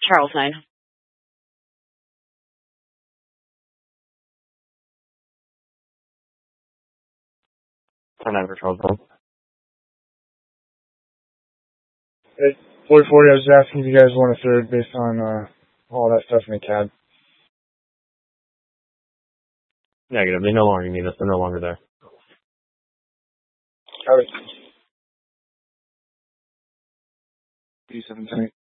Charles 9. Turn 9 for Charles 9. Hey, 4040, I was just asking if you guys want a third based on all that stuff in the cab. Negative. They no longer need us. They're no longer there. Copy. 3710.